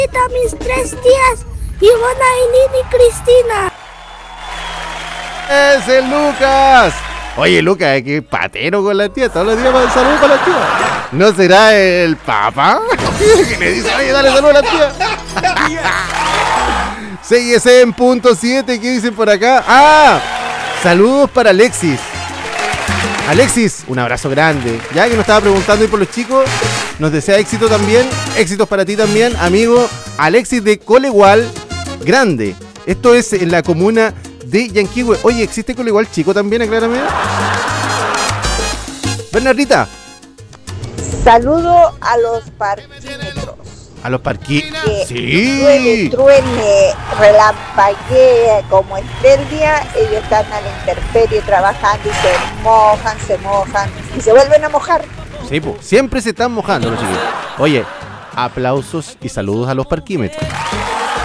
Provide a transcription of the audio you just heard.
mis 3 tías, Ivana, Eileen y Cristina. ¡Es el Lucas! Oye, Lucas, qué patero con la tía. Todos los días para saludos para la tía. ¿No será el papá? Que le dice, oye, dale saludos a la tía. 6:7, ¿qué dicen por acá? ¡Ah! Saludos para Alexis. Alexis, un abrazo grande. Ya que nos estaba preguntando ahí por los chicos, nos desea éxito también. Éxitos para ti también, amigo Alexis de Colegual Grande. Esto es en la comuna de Yanquihue. Oye, ¿existe Colegual Chico también? Aclárame. Bernardita. Saludo a los parquímetros. A los parquímetros. Sí. Truene, relampaguee, como esté el día, ellos están a la intemperie trabajando y se mojan y se vuelven a mojar. Sí, pues, siempre se están mojando los chiquillos. Oye, aplausos y saludos a los parquímetros.